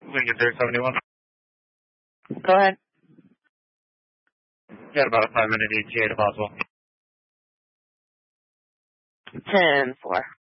Lincoln 371. Go ahead. Got about a 5-minute ETA if possible. 10-4.